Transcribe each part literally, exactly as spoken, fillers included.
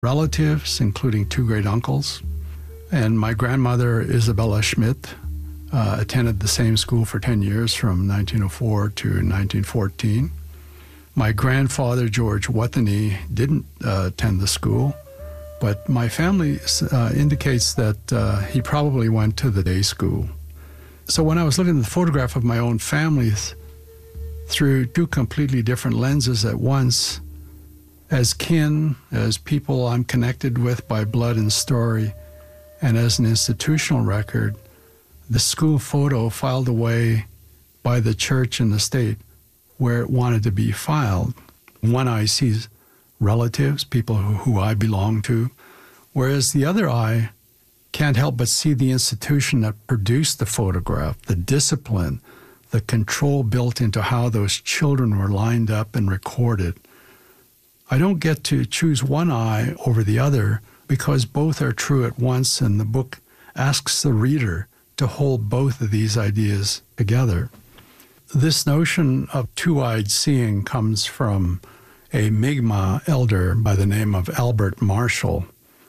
relatives, including two great uncles. And my grandmother, Isabella Schmidt, uh, attended the same school for ten years from nineteen oh four to nineteen fourteen. My grandfather, George Watheney, didn't uh, attend the school, but my family uh, indicates that uh, he probably went to the day school. So when I was looking at the photograph of my own family through two completely different lenses at once, as kin, as people I'm connected with by blood and story, and as an institutional record, the school photo filed away by the church and the state where it wanted to be filed. One eye sees relatives, people who, who I belong to, whereas the other eye can't help but see the institution that produced the photograph, the discipline, the control built into how those children were lined up and recorded. I don't get to choose one eye over the other because both are true at once, and the book asks the reader to hold both of these ideas together. This notion of two-eyed seeing comes from a Mi'kmaq elder by the name of Albert Marshall.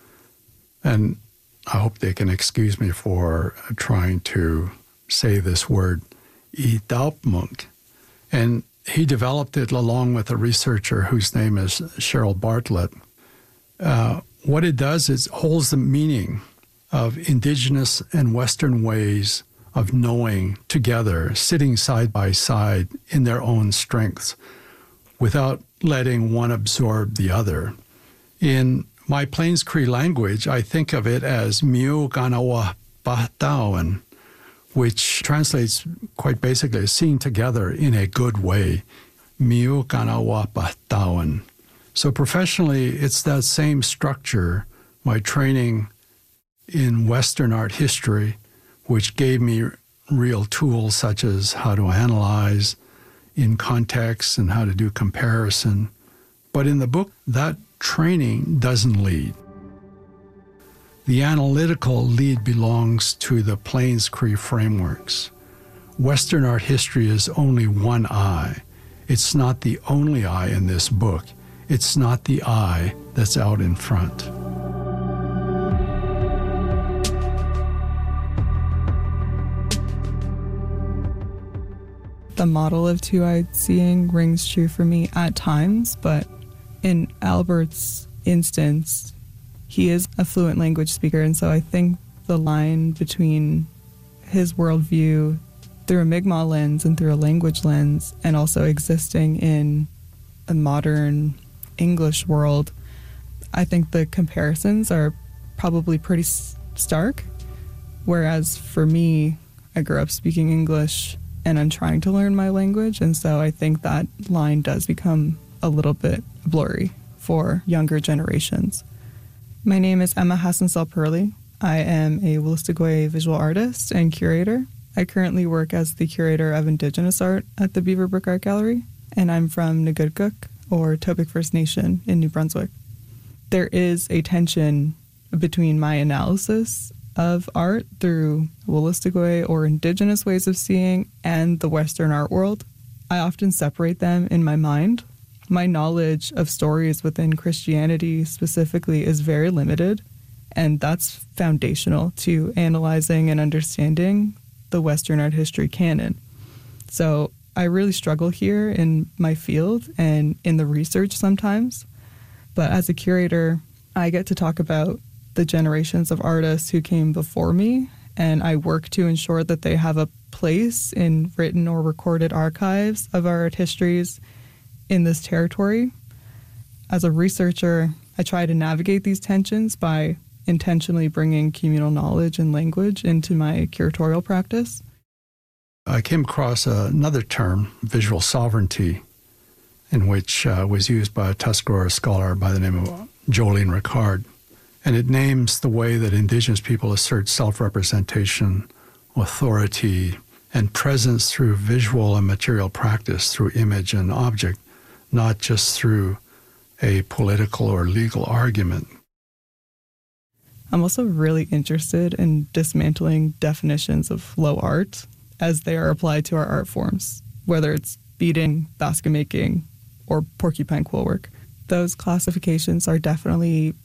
And I hope they can excuse me for trying to say this word, Itaupmunk. And he developed it along with a researcher whose name is Cheryl Bartlett. Uh, what it does is holds the meaning of indigenous and Western ways of knowing together, sitting side by side in their own strengths, without letting one absorb the other. In my Plains Cree language, I think of it as Miu Ganawa Bahtawan, which translates quite basically as seeing together in a good way. Miu Ganawa Bahtawan. So professionally, it's that same structure, my training in Western art history, which gave me real tools such as how to analyze in context and how to do comparison. But in the book, that training doesn't lead. The analytical lead belongs to the Plains Cree frameworks. Western art history is only one eye. It's not the only eye in this book. It's not the eye that's out in front. The model of two-eyed seeing rings true for me at times, but in Albert's instance, he is a fluent language speaker, and so I think the line between his worldview through a Mi'kmaq lens and through a language lens, and also existing in a modern English world, I think the comparisons are probably pretty stark. Whereas for me, I grew up speaking English and I'm trying to learn my language, and so I think that line does become a little bit blurry for younger generations. My name is Emma Hassan-Salperli. I am a Wolastoqey visual artist and curator. I currently work as the curator of Indigenous art at the Beaverbrook Art Gallery, and I'm from Nagudguk, or Topic First Nation in New Brunswick. There is a tension between my analysis of art through Wolastoqey or Indigenous ways of seeing and the Western art world. I often separate them in my mind. My knowledge of stories within Christianity specifically is very limited, and that's foundational to analyzing and understanding the Western art history canon. So I really struggle here in my field and in the research sometimes. But as a curator, I get to talk about the generations of artists who came before me, and I work to ensure that they have a place in written or recorded archives of our art histories in this territory. As a researcher, I try to navigate these tensions by intentionally bringing communal knowledge and language into my curatorial practice. I came across another term, visual sovereignty, in which uh, was used by a Tuscarora scholar by the name of Jolene Ricard. And it names the way that Indigenous people assert self-representation, authority, and presence through visual and material practice, through image and object, not just through a political or legal argument. I'm also really interested in dismantling definitions of low art as they are applied to our art forms, whether it's beading, basket making, or porcupine quill work. Those classifications are definitely